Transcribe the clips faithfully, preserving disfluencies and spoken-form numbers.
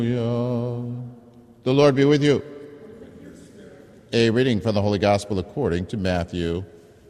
The Lord be with you. A reading from the Holy Gospel according to Matthew.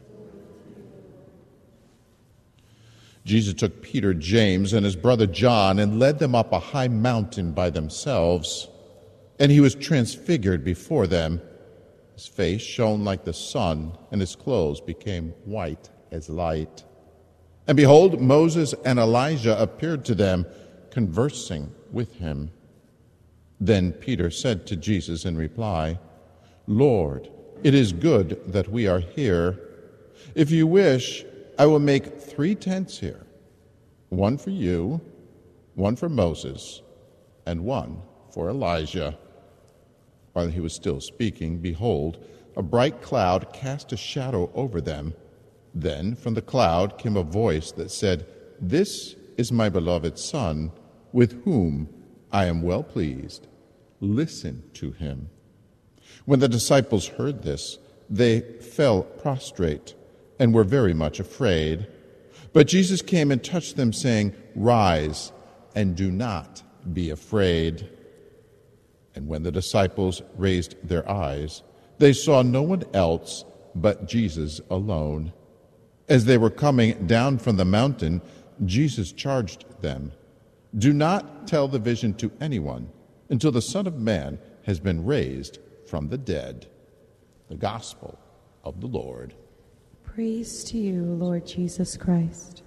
Jesus took Peter, James, and his brother John and led them up a high mountain by themselves, and he was transfigured before them. His face shone like the sun, and his clothes became white as light. And behold, Moses and Elijah appeared to them, conversing with him. Then Peter said to Jesus in reply, "Lord, it is good that we are here. If you wish, I will make three tents here, one for you, one for Moses, and one for Elijah." While he was still speaking, behold, a bright cloud cast a shadow over them. Then from the cloud came a voice that said, "This is my beloved Son, with whom I am well pleased. Listen to him." When the disciples heard this, they fell prostrate and were very much afraid. But Jesus came and touched them, saying, "Rise and do not be afraid." And when the disciples raised their eyes, they saw no one else but Jesus alone. As they were coming down from the mountain, Jesus charged them, "Do not tell the vision to anyone until the Son of Man has been raised from the dead." The Gospel of the Lord. Praise to you, Lord Jesus Christ.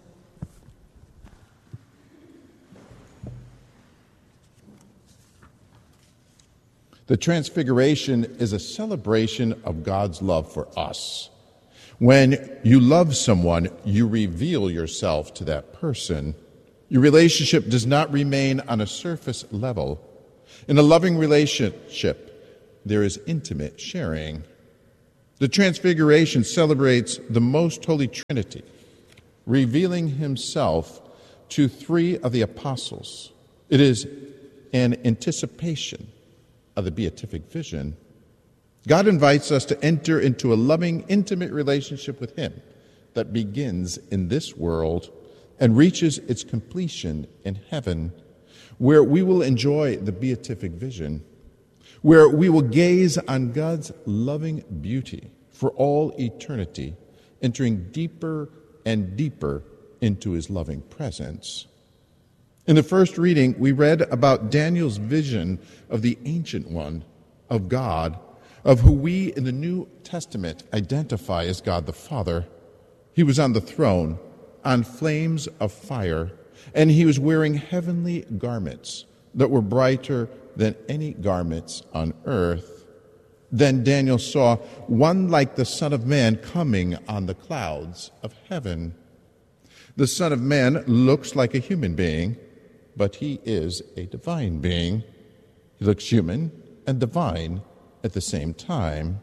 The Transfiguration is a celebration of God's love for us. When you love someone, you reveal yourself to that person. Your relationship does not remain on a surface level. In a loving relationship, there is intimate sharing. The Transfiguration celebrates the Most Holy Trinity, revealing himself to three of the apostles. It is an anticipation of the beatific vision. God invites us to enter into a loving, intimate relationship with him that begins in this world and reaches its completion in heaven, where we will enjoy the beatific vision, where we will gaze on God's loving beauty for all eternity, entering deeper and deeper into his loving presence. In the first reading, we read about Daniel's vision of the Ancient One, of God, of who we in the New Testament identify as God the Father. He was on the throne, on flames of fire, and he was wearing heavenly garments that were brighter than any garments on earth. Then Daniel saw one like the Son of Man coming on the clouds of heaven. The Son of Man looks like a human being, but he is a divine being. He looks human and divine at the same time.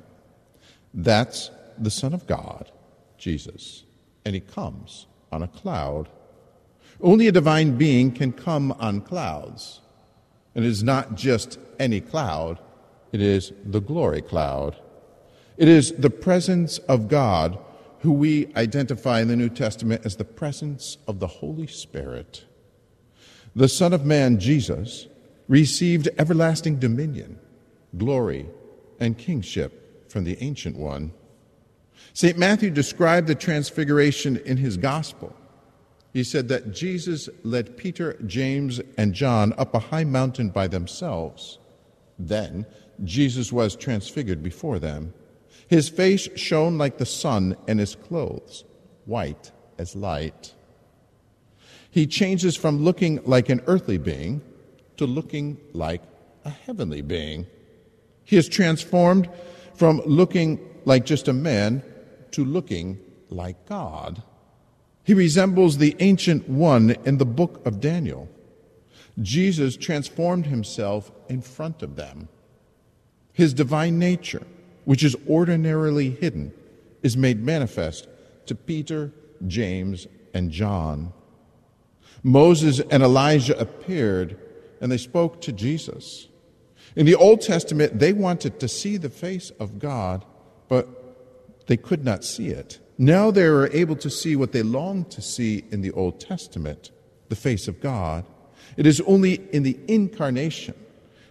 That's the Son of God, Jesus, and he comes on a cloud. Only a divine being can come on clouds. And it is not just any cloud, it is the glory cloud. It is the presence of God, who we identify in the New Testament as the presence of the Holy Spirit. The Son of Man, Jesus, received everlasting dominion, glory, and kingship from the Ancient One. Saint Matthew described the Transfiguration in his Gospel. He said that Jesus led Peter, James, and John up a high mountain by themselves. Then Jesus was transfigured before them. His face shone like the sun, and his clothes white as light. He changes from looking like an earthly being to looking like a heavenly being. He is transformed from looking like just a man to looking like God. He resembles the Ancient One in the book of Daniel. Jesus transformed himself in front of them. His divine nature, which is ordinarily hidden, is made manifest to Peter, James, and John. Moses and Elijah appeared, and they spoke to Jesus. In the Old Testament, they wanted to see the face of God, but they could not see it. Now they are able to see what they longed to see in the Old Testament, the face of God. It is only in the incarnation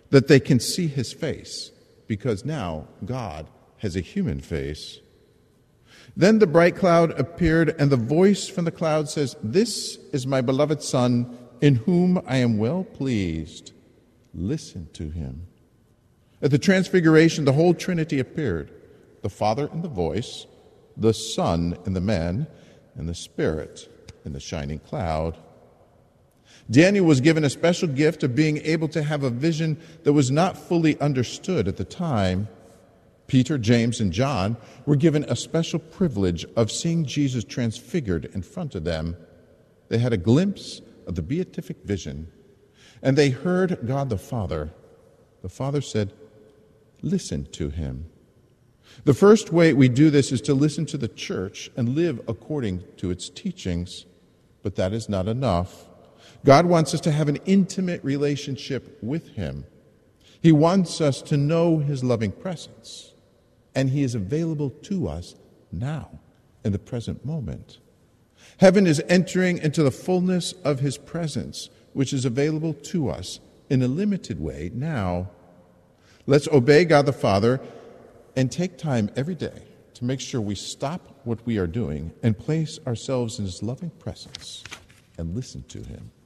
that they can see his face, because now God has a human face. Then the bright cloud appeared, and the voice from the cloud says, "This is my beloved Son, in whom I am well pleased. Listen to him." At the Transfiguration, the whole Trinity appeared, the Father in the voice, the Son in the man, and the Spirit in the shining cloud. Daniel was given a special gift of being able to have a vision that was not fully understood at the time. Peter, James, and John were given a special privilege of seeing Jesus transfigured in front of them. They had a glimpse of the beatific vision, and they heard God the Father. The Father said, "Listen to him." The first way we do this is to listen to the church and live according to its teachings, but that is not enough. God wants us to have an intimate relationship with him. He wants us to know his loving presence, and he is available to us now, in the present moment. Heaven is entering into the fullness of his presence, which is available to us in a limited way now. Let's obey God the Father and take time every day to make sure we stop what we are doing and place ourselves in his loving presence and listen to him.